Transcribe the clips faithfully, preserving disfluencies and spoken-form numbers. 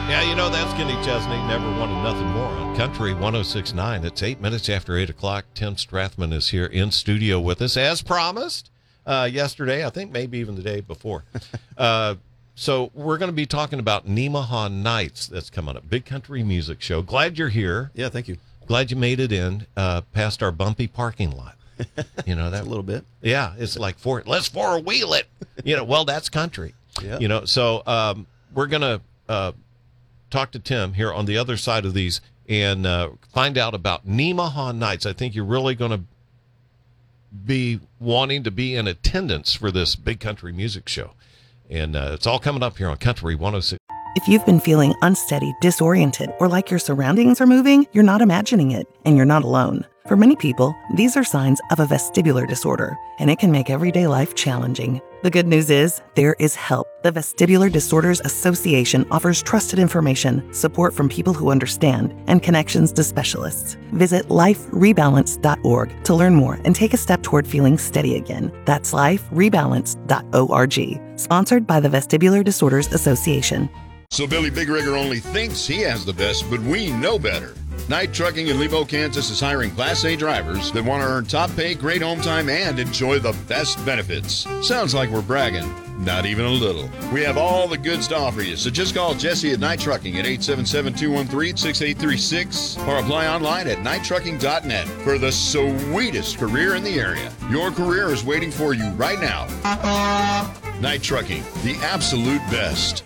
Yeah, you know, that's Kenny Chesney. Never wanted nothing more on Country one oh six point nine. It's eight minutes after eight o'clock. Tim Strathman is here in studio with us, as promised uh, yesterday, I think maybe even the day before. uh, so we're going to be talking about Nemaha Nights that's coming up. Big country music show. Glad you're here. Yeah, thank you. Glad you made it in uh, past our bumpy parking lot. You know that a little bit. Yeah, it's like four. Let's four wheel it. You know, well, that's country. Yeah. You know, so um, we're going to uh, talk to Tim here on the other side of these and uh, find out about Nemaha Nights. I think you're really going to be wanting to be in attendance for this big country music show. And uh, it's all coming up here on Country one oh six. If you've been feeling unsteady, disoriented, or like your surroundings are moving, you're not imagining it, and you're not alone. For many people, these are signs of a vestibular disorder, and it can make everyday life challenging. The good news is, there is help. The Vestibular Disorders Association offers trusted information, support from people who understand, and connections to specialists. Visit life rebalance dot org to learn more and take a step toward feeling steady again. That's life rebalance dot org. Sponsored by the Vestibular Disorders Association. So Billy Big Rigger only thinks he has the best, but we know better. Knight Trucking in Lebo, Kansas is hiring Class A drivers that want to earn top pay, great home time, and enjoy the best benefits. Sounds like we're bragging. Not even a little. We have all the goods to offer you, so just call Jesse at Knight Trucking at eight seven seven, two one three, six eight three six or apply online at knight trucking dot net for the sweetest career in the area. Your career is waiting for you right now. Knight Trucking, the absolute best.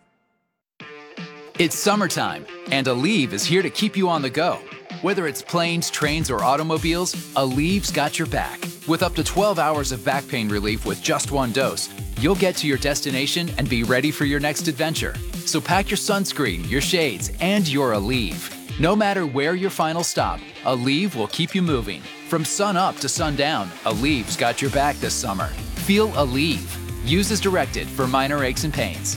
It's summertime, and Aleve is here to keep you on the go. Whether it's planes, trains, or automobiles, Aleve's got your back. With up to twelve hours of back pain relief with just one dose, you'll get to your destination and be ready for your next adventure. So pack your sunscreen, your shades, and your Aleve. No matter where your final stop, Aleve will keep you moving. From sun up to sundown, Aleve's got your back this summer. Feel Aleve. Use as directed for minor aches and pains.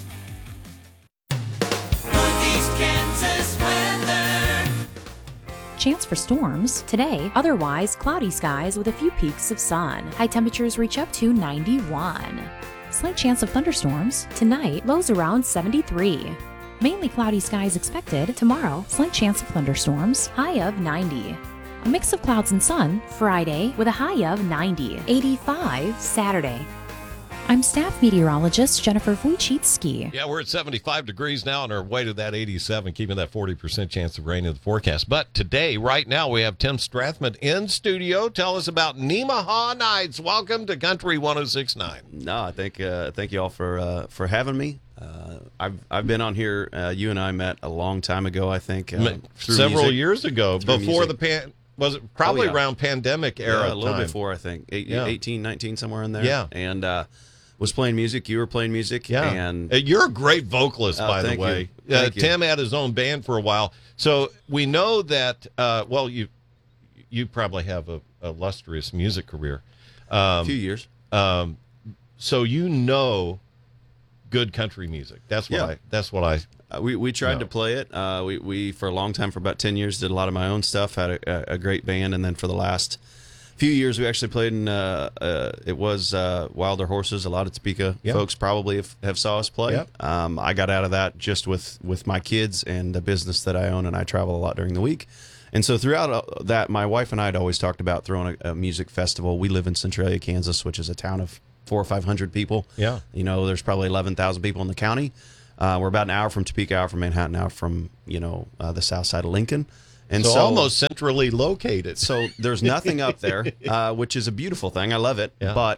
Chance for storms today, otherwise cloudy skies with a few peaks of sun. High temperatures reach up to ninety-one. Slight chance of thunderstorms tonight, lows around seventy-three. Mainly cloudy skies expected tomorrow, slight chance of thunderstorms, high of ninety. A mix of clouds and sun Friday with a high of ninety. eighty-five Saturday. I'm staff meteorologist Jennifer Wojcicki. Yeah, we're at seventy-five degrees now on our way to that eighty-seven, keeping that forty percent chance of rain in the forecast. But today, right now, we have Tim Strathman in studio. Tell us about Nemaha Nights. Welcome to Country one oh six point nine. No, I thank uh, thank you all for uh, for having me. Uh, I've I've been on here. Uh, you and I met a long time ago. I think uh, several music. years ago, Through before music. the pan. Was it probably oh, yeah. around pandemic era? Yeah, a little time. before, I think. Eight, yeah. eighteen, nineteen, somewhere in there. Yeah, and. Uh, was playing music. You were playing music. Yeah. And you're a great vocalist, oh, by the way. Uh, Tim had his own band for a while. So we know that, uh, well, you you probably have a, a illustrious music career. Um, a few years. Um, so you know good country music. That's what yeah. I, that's what I uh, we, we tried know. to play it. Uh, we, we, for a long time, for about ten years, did a lot of my own stuff, had a, a great band. And then for the last few years, we actually played in, uh, uh, it was uh, Wilder Horses. A lot of Topeka yep. folks probably have, have saw us play. Yep. Um, I got out of that just with, with my kids and the business that I own, and I travel a lot during the week. And so throughout that, my wife and I had always talked about throwing a, a music festival. We live in Centralia, Kansas, which is a town of four or five hundred people. Yeah. You know, there's probably eleven thousand people in the county. Uh, we're about an hour from Topeka, hour from Manhattan, hour from, you know, uh, the south side of Lincoln. And so, so almost centrally located. So there's nothing up there, uh, which is a beautiful thing. I love it. Yeah. But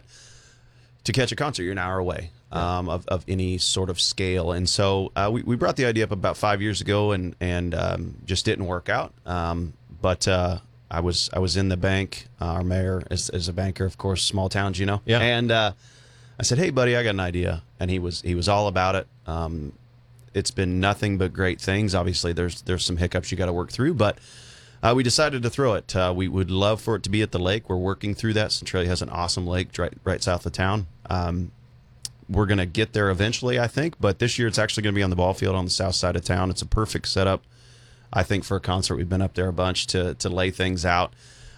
to catch a concert, you're an hour away um, of, of any sort of scale. And so uh, we, we brought the idea up about five years ago and, and um, just didn't work out. Um, but uh, I was I was in the bank. Uh, our mayor is, is a banker, of course, small towns, you know. Yeah. And uh, I said, hey, buddy, I got an idea. And he was he was all about it. Um, it's been nothing but great things. Obviously, there's there's some hiccups you got to work through, but uh, we decided to throw it. Uh, we would love for it to be at the lake. We're working through that. Centralia has an awesome lake right right south of town. Um, we're going to get there eventually, I think, but this year it's actually going to be on the ball field on the south side of town. It's a perfect setup, I think, for a concert. We've been up there a bunch to to lay things out.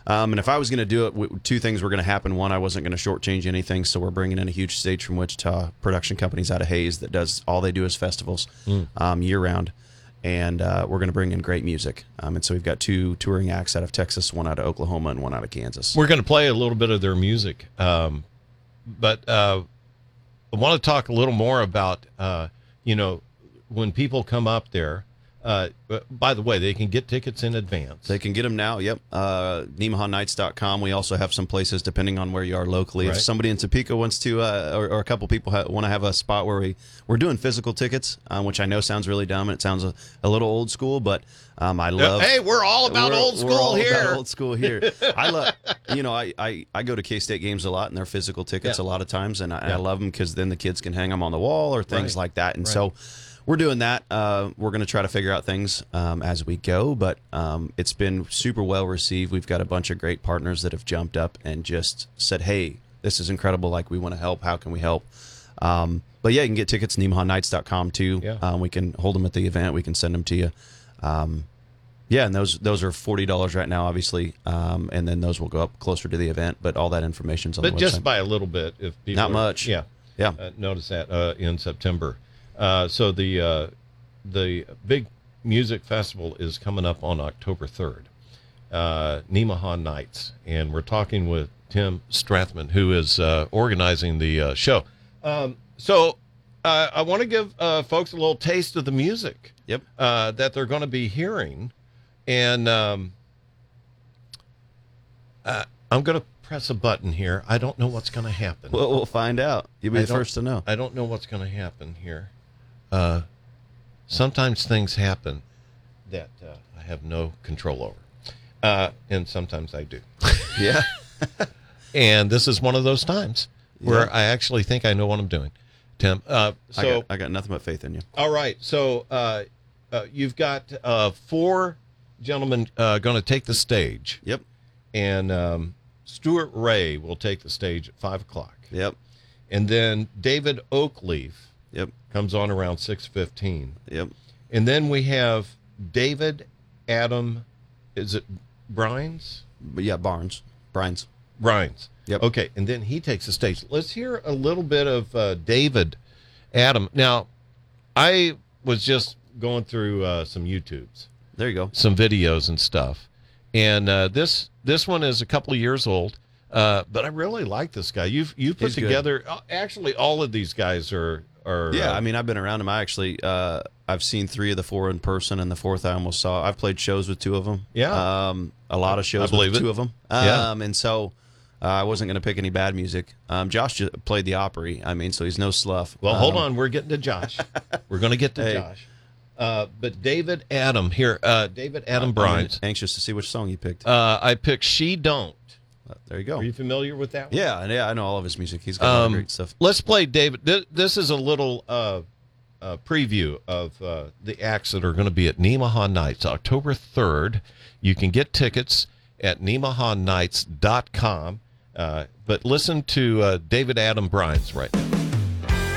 Um, and if I was going to do it, w- two things were going to happen. One, I wasn't going to shortchange anything, so we're bringing in a huge stage from Wichita, production companies out of Hayes that does all they do is festivals mm. um, year round, and uh, we're going to bring in great music. Um, and so we've got two touring acts out of Texas, one out of Oklahoma, and one out of Kansas. We're going to play a little bit of their music, um, but uh, I want to talk a little more about uh, you know when people come up there. Uh, by the way, they can get tickets in advance. They can get them now. Yep. Uh, Nemaha Nights dot com. We also have some places depending on where you are locally. Right. If somebody in Topeka wants to, uh, or, or a couple people ha- want to have a spot where we, we're doing physical tickets, um, which I know sounds really dumb and it sounds a, a little old school, but um, I love. Hey, we're all about we're, old school we're all here. About old school here. I love, you know, I, I, I go to K-State games a lot and they're physical tickets Yeah. a lot of times, and I, Yeah. I love them because then the kids can hang them on the wall or things Right. like that. And Right. so we're doing that. Uh, we're going to try to figure out things um, as we go, but um, it's been super well received. We've got a bunch of great partners that have jumped up and just said, hey, this is incredible. Like, we want to help. How can we help? Um, but yeah, you can get tickets at Nemaha Nights dot com too. Yeah. Um, we can hold them at the event. We can send them to you. Um, yeah, and those those are forty dollars right now, obviously, um, and then those will go up closer to the event. But all that information's on But the just website. by a little bit, if people Not are- much. Yeah, Yeah. Uh, notice that uh, in September. Uh, so the uh, the big music festival is coming up on October third, uh, Nemaha Nights, and we're talking with Tim Strathman, who is uh, organizing the uh, show. Um, so uh, I want to give uh, folks a little taste of the music Yep. uh, that they're going to be hearing, and um, uh, I'm going to press a button here. I don't know what's going to happen. Well, we'll find out. You'll be I the don't- first to know. I don't know what's going to happen here. Uh, sometimes things happen that uh, I have no control over, uh, and sometimes I do. Yeah. And this is one of those times where Yeah. I actually think I know what I'm doing, Tim. Uh, I, so, got, I got nothing but faith in you. all right. So uh, uh, you've got uh, four gentlemen uh, going to take the stage, Yep. and um, Stuart Ray will take the stage at five o'clock, Yep. and then David Oakleaf Yep. comes on around six fifteen. Yep. And then we have David Adam, is it Brines? But yeah, Barnes. Brines. Brines. Yep. Okay, and then he takes the stage. Let's hear a little bit of uh, David Adam. Now, I was just going through uh, some YouTubes, There you go. some videos and stuff, and uh, this this one is a couple of years old, uh, but I really like this guy. You've you put He's good. together. Uh, actually, all of these guys are are. Yeah, uh, I mean, I've been around him. I actually, uh, I've seen three of the four in person, and the fourth I almost saw. I've played shows with two of them. Yeah. Um, a lot of shows I believe with it. two of them. Yeah. Um, and so uh, I wasn't going to pick any bad music. Um, Josh just played the Opry. I mean, so he's no slough. Well, hold Um, on. We're getting to Josh. We're going to get to Hey. Josh. Uh, but David Adam here, uh, David Adam I'm Brines. anxious to see which song you picked. Uh, I picked She Don't. Uh, there you go. Are you familiar with that one? Yeah, yeah, I know all of his music. He's got a lot of Um, great stuff. let's play David. This, this is a little uh, uh, preview of uh, the acts that are going to be at Nemaha Nights, October third. You can get tickets at Nemaha Nights dot com. Uh, but listen to uh, David Adam Brines right now.